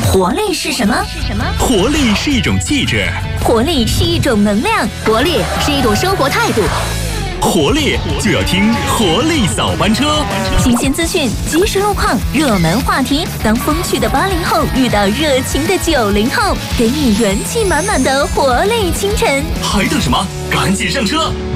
活力是什么？ 活力是一种气质， 活力是一种能量，活力是一种生活态度。 活力就要听活力扫班车， 新鲜资讯、即时路况、热门话题，当风趣的80后遇到热情的90后，给你元气满满的活力清晨。 还等什么？赶紧上车！